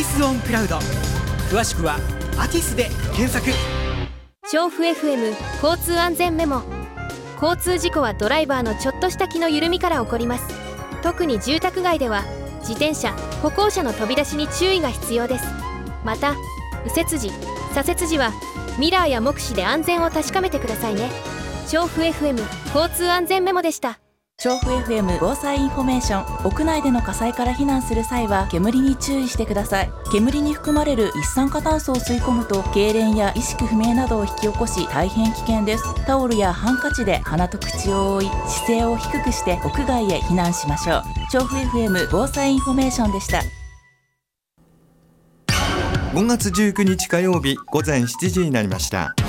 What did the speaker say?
ィスオンクラウド。詳しくはアティスで検索。 調布 FM 交通安全メモ。交通事故はドライバーのちょっとした気の緩みから起こります。特に住宅街では自転車、歩行者の飛び出しに注意が必要です。また右折時、左折時はミラーや目視で安全を確かめてくださいね。調布 FM 交通安全メモでした。 調布 FM 防災インフォメーション。屋内での火災から避難する際は煙に注意してください。煙に含まれる一酸化炭素を吸い込むと痙攣や意識不明などを引き起こし大変危険です。タオルやハンカチで鼻と口を覆い、姿勢を低くして屋外へ避難しましょう。調布 FM 防災インフォメーションでした。 5月19日火曜日午前7時になりました。